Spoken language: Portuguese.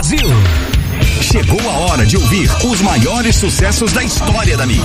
Brasil. Chegou a hora de ouvir os maiores sucessos da história da Mix.